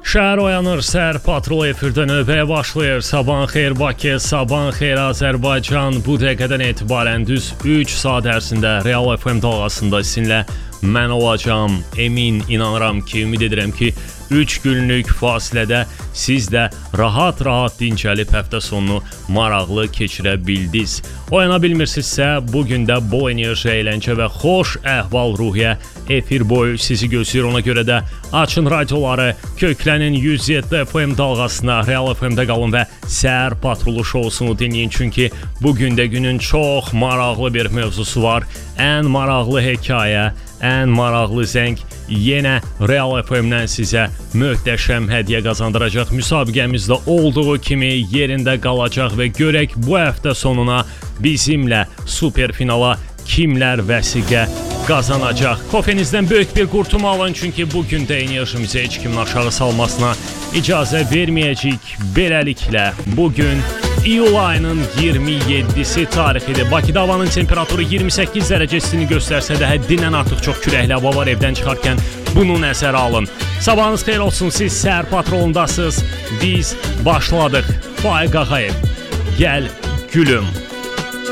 Şəhər oyanır, səhər patrol efirdə növbəyə başlayır. Sabahın xeyir Bakı, sabahın xeyir Azərbaycan. Bu dəqiqədən etibarən düz 3 saat ərzində Real FM dalğasında sizinlə mən olacağım. Emin, inanıram ki, ümid edirəm ki, 3 günlük fasilədə siz də rahat-rahat dincəlib həftə sonunu maraqlı keçirə bildiniz. Oyana bilmirsinizsə, bugün də bol enerji, əyləncə və xoş əhval-ruhiyyə efir boyu sizi gözləyir. Ona görə də açın radioları, köklənin 107 FM dalğasına, Real FM-də qalın və Səhər Patrolu şousunu dinləyin. Çünki bugün də günün çox maraqlı bir mövzusu var. Ən maraqlı hekayə, ən maraqlı zəng yenə Real FM-dən sizə möhtəşəm hədiyyə qazandıracaq. Müsabiqəmizdə olduğu kimi yerində qalacaq və görək bu həftə sonuna bizimlə super finala kimlər vəsiqə qazanacaq. Kofenizdən böyük bir qurtuma alın, çünki bugün də enerjimizi heç kimin aşağı salmasına icazə verməyəcəyik. Beləliklə, bugün iyul ayının 27-si tarixidir. Bakıda havanın temperaturu 28 dərəcəsini göstərsə də həddindən artıq çox küləkli hava var. Evdən çıxarkən bunu nəzərə alın. Sabahınız xeyir olsun, siz Səhər Patrolundasınız. Biz başladıq. Faiq Ağayev, gəl gülüm.